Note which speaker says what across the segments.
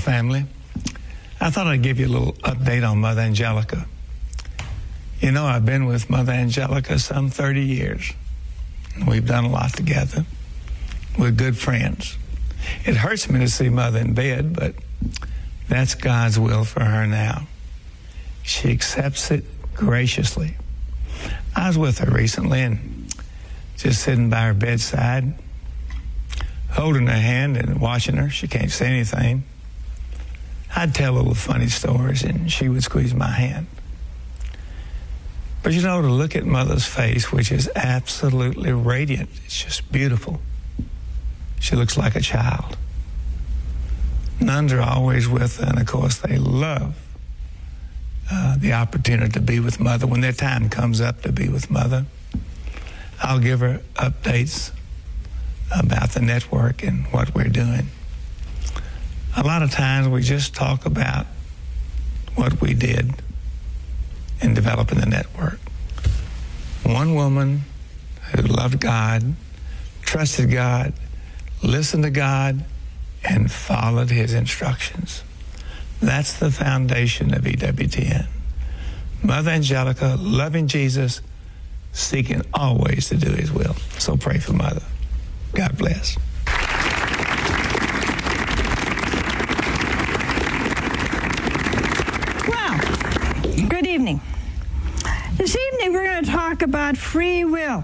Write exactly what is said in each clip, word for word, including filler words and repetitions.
Speaker 1: family. I thought I'd give you a little update on Mother Angelica. You know, I've been with Mother Angelica some thirty years. We've done a lot together. We're good friends. It hurts me to see Mother in bed, but that's God's will for her now. She accepts it graciously. I was with her recently and just sitting by her bedside, holding her hand and watching her. She can't say anything. I'd tell little funny stories, and she would squeeze my hand. But you know, to look at Mother's face, which is absolutely radiant, it's just beautiful. She looks like a child. Nuns are always with her, and of course they love uh, the opportunity to be with Mother. When their time comes up to be with Mother, I'll give her updates about the network and what we're doing. A lot of times we just talk about what we did in developing the network. One woman who loved God, trusted God, listened to God, and followed his instructions. That's the foundation of E W T N. Mother Angelica, loving Jesus, seeking always to do his will. So pray for Mother. God bless.
Speaker 2: Good evening. This evening we're going to talk about free will.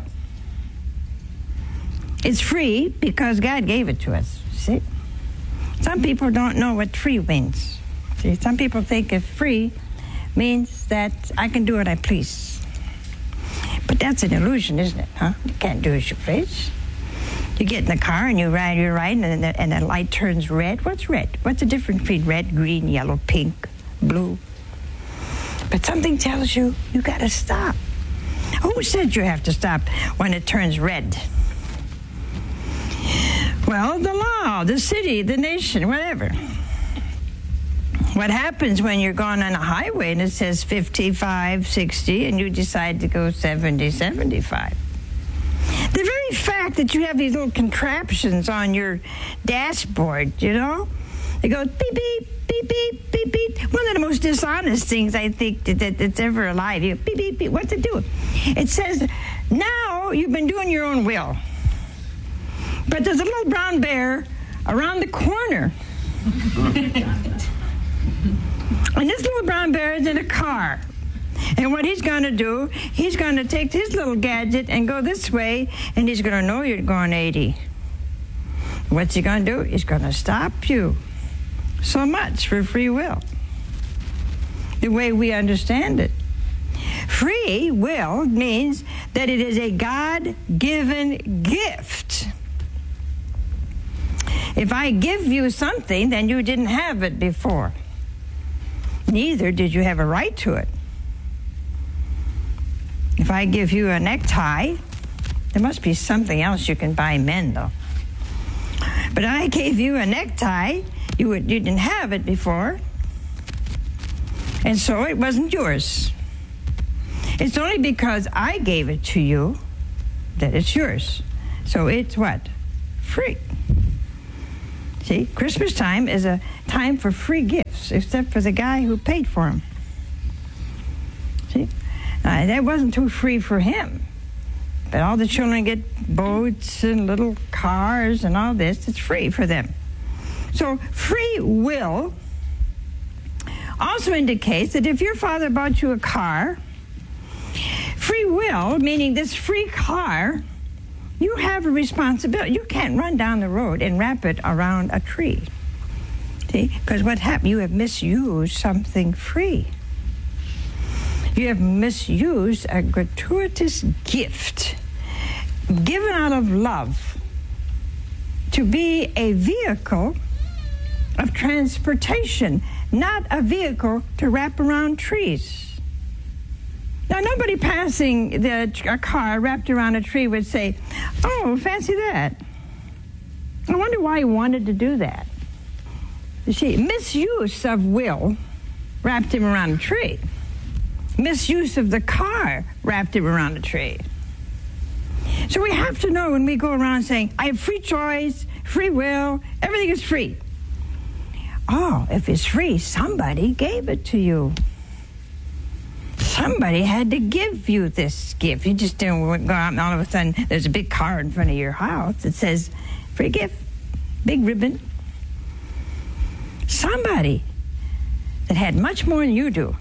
Speaker 2: It's free because God gave it to us, see? Some people don't know what free means. See, some people think if free means that I can do what I please. But that's an illusion, isn't it, huh? You can't do as you please. You get in the car and you ride, you're riding, and the, and the light turns red. What's red? What's the difference between red, green, yellow, pink, blue? But something tells you, you got to stop. Who said you have to stop when it turns red? Well, the law, the city, the nation, whatever. What happens when you're going on a highway and it says fifty-five, sixty, and you decide to go seventy, seventy-five? The very fact that you have these little contraptions on your dashboard, you know? They go beep, beep, beep, beep, beep, beep. One of the most dishonest things I think that, that, that's ever alive. You go, beep, beep, beep. What's it do? It says, now you've been doing your own will. But there's a little brown bear around the corner. And this little brown bear is in a car. And what he's going to do, he's going to take his little gadget and go this way, and he's going to know you're going eighty. What's he going to do? He's going to stop you. So much for free will, the way we understand it. Free will means that it is a God-given gift. If I give you something, then you didn't have it before. Neither did you have a right to it. If I give you a necktie, there must be something else you can buy men, though. But I gave you a necktie, you, would, you didn't have it before, and so it wasn't yours. It's only because I gave it to you that it's yours. So it's what? Free. See, Christmas time is a time for free gifts, except for the guy who paid for them. See? Uh, that wasn't too free for him. But all the children get boats and little cars and all this. It's free for them. So free will also indicates that if your father bought you a car, free will, meaning this free car, you have a responsibility. You can't run down the road and wrap it around a tree. See? Because what happened? You have misused something free. You have misused a gratuitous gift given out of love to be a vehicle of transportation, not a vehicle to wrap around trees. Now, nobody passing the, a car wrapped around a tree would say, oh, fancy that. I wonder why he wanted to do that. You see, misuse of will wrapped him around a tree. Misuse of the car wrapped him around a tree. So we have to know when we go around saying, I have free choice, free will, everything is free. oh, if it's free, somebody gave it to you. Somebody had to give you this gift. You just didn't go out and all of a sudden there's a big car in front of your house that says, free gift, big ribbon. Somebody that had much more than you do,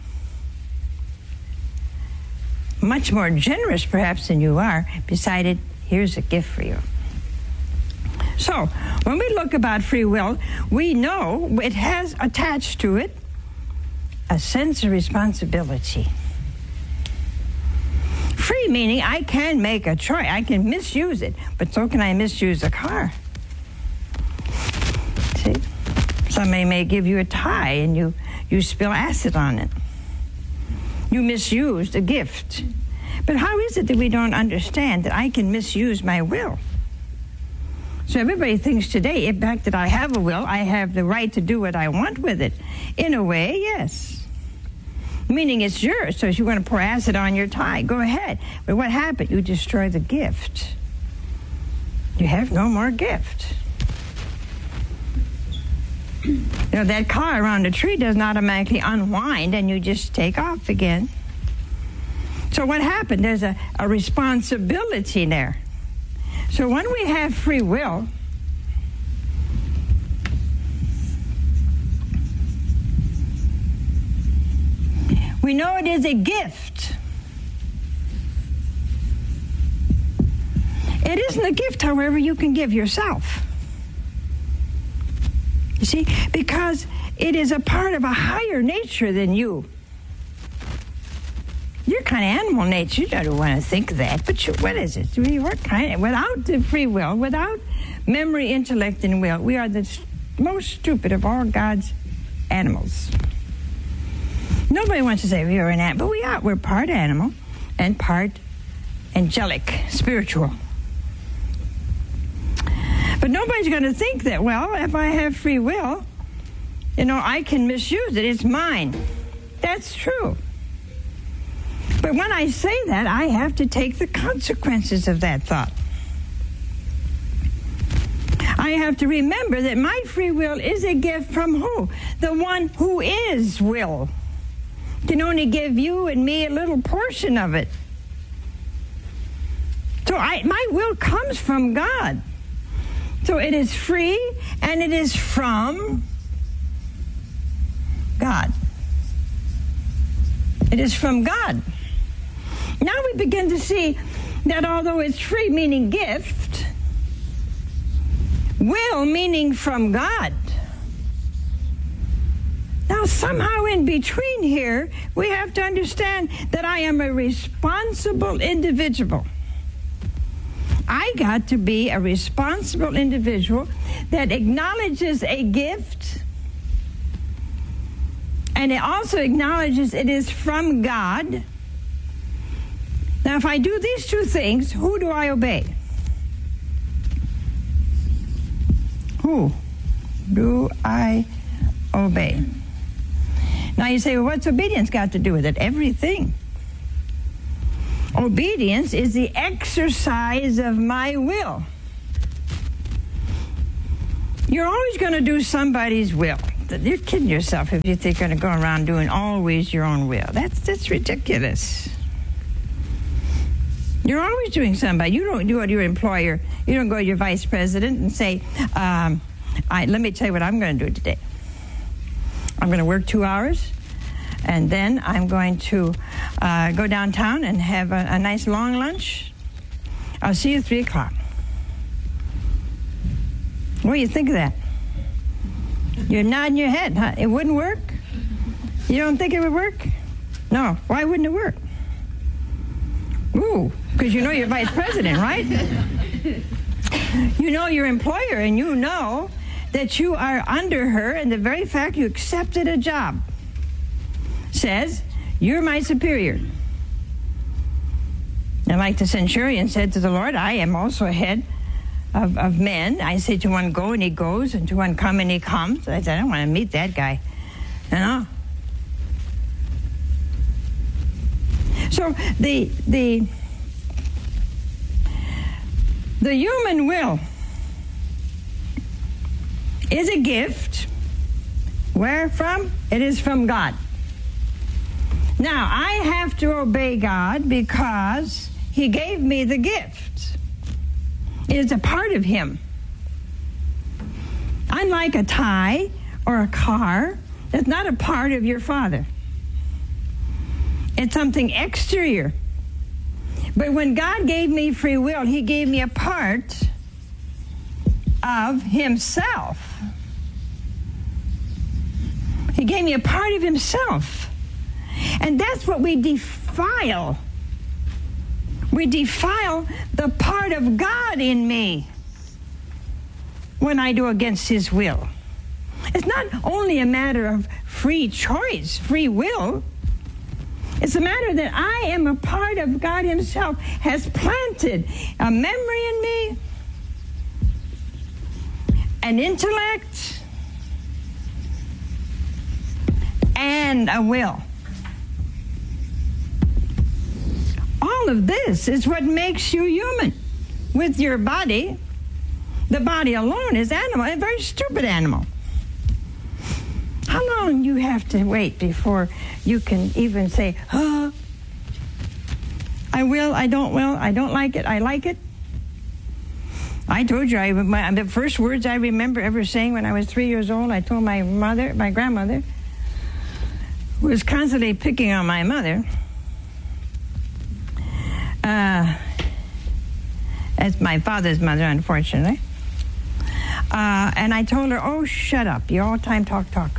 Speaker 2: much more generous perhaps than you are, decided, here's a gift for you. So, when we look about free will, we know it has attached to it a sense of responsibility. Free meaning I can make a choice. I can misuse it, but so can I misuse a car. See? Somebody may give you a tie and you, you spill acid on it. You misused a gift. But how is it that we don't understand that I can misuse my will? So everybody thinks today, in fact, that I have a will, I have the right to do what I want with it. In a way, yes. Meaning it's yours, so if you want to pour acid on your tie, go ahead. But what happened? You destroy the gift. You have no more gift. You know, that car around a tree doesn't automatically unwind and you just take off again. So what happened? There's a, a responsibility there. So when we have free will, we know it is a gift. It isn't a gift, however, you can give yourself. You see, because it is a part of a higher nature than you. You're kind of animal nature. You don't want to think that, but you, what is it? What kind of, without the free will, without memory, intellect, and will, we are the most stupid of all God's animals. Nobody wants to say we are an animal, but we are. We're part animal and part angelic, spiritual. But nobody's going to think that, well, if I have free will, you know, I can misuse it. It's mine. That's true. But when I say that, I have to take the consequences of that thought. I have to remember that my free will is a gift from who? The one who is will. Can only give you and me a little portion of it. So I, my will comes from God. So it is free and it is from God. It is from God. Now we begin to see that although it's free, meaning gift, will, meaning from God. Now, somehow in between here, we have to understand that I am a responsible individual. I got to be a responsible individual that acknowledges a gift, and it also acknowledges it is from God. Now, if I do these two things, who do I obey? Who do I obey? Now you say, well, what's obedience got to do with it? Everything. Obedience is the exercise of my will. You're always going to do somebody's will. You're kidding yourself if you think you're going to go around doing always your own will. That's, that's ridiculous. You're always doing somebody. You don't do it to your employer. You don't go to your vice president and say, um, I, let me tell you what I'm going to do today. I'm going to work two hours, and then I'm going to uh, go downtown and have a, a nice long lunch. I'll see you at three o'clock. What do you think of that? You're nodding your head, huh? It wouldn't work? You don't think it would work? No. Why wouldn't it work? Ooh, because you know you're vice president, right? You know your employer, and you know that you are under her, and the very fact you accepted a job says, you're my superior. And like the centurion said to the Lord, I am also a head of, of men. I say to one, go, and he goes, and to one, come, and he comes. I said, I don't want to meet that guy. You know? So the the the human will is a gift Where from? It is from God. Now, I have to obey God because He gave me the gift. It is a part of Him. Unlike a tie or a car, it's not a part of your Father. It's something exterior. But when God gave me free will, He gave me a part of Himself. He gave me a part of Himself. And that's what we defile. We defile the part of God in me when I do against His will. It's not only a matter of free choice, free will. It's a matter that I am a part of God Himself, has planted a memory in me, an intellect, and a will. All of this is what makes you human. With your body, the body alone is animal, a very stupid animal. How long you have to wait before you can even say, oh, I will, I don't will, I don't like it, I like it? I told you, I, my, the first words I remember ever saying when I was three years old, I told my mother, my grandmother, who was constantly picking on my mother, uh, as my father's mother, unfortunately. Uh, and I told her, oh, shut up. You all time talk, talk.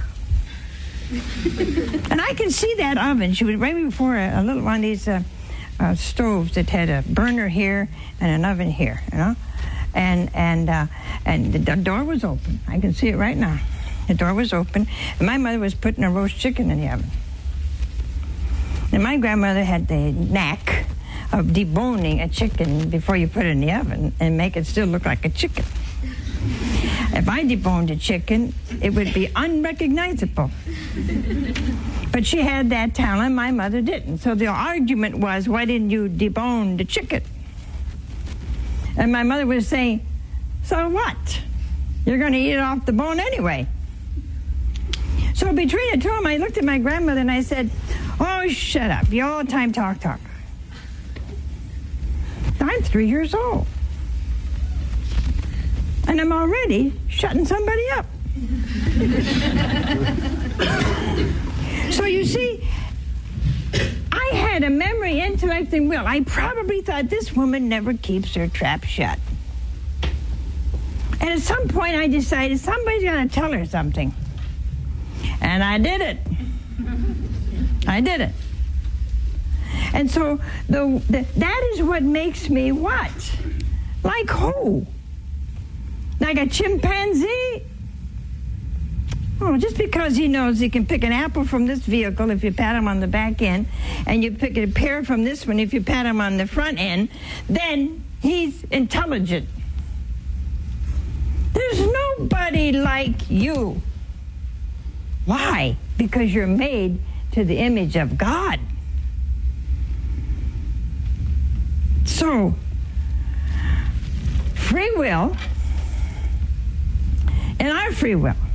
Speaker 2: And I can see that oven. She was right before a, a little one of these uh, uh, stoves that had a burner here and an oven here, you know? And and uh, and the door was open. I can see it right now. The door was open. And my mother was putting a roast chicken in the oven. And my grandmother had the knack of deboning a chicken before you put it in the oven and make it still look like a chicken. If I deboned a chicken, it would be unrecognizable. But she had that talent, my mother didn't. So the argument was, why didn't you debone the chicken? And my mother was saying, so what? You're going to eat it off the bone anyway. So between the two of them, I looked at my grandmother and I said, oh, shut up. You all the time talk, talk. I'm three years old. And I'm already shutting somebody up. So you see, I had a memory, intellect, and will. I probably thought this woman never keeps her trap shut. And at some point I decided somebody's going to tell her something. And I did it. I did it. And so the, the that is what makes me what? Like who? Like a chimpanzee? Oh, just because he knows he can pick an apple from this vehicle if you pat him on the back end, and you pick a pear from this one if you pat him on the front end, then he's intelligent. There's nobody like you. Why? Because you're made to the image of God. So, free will, and our free will,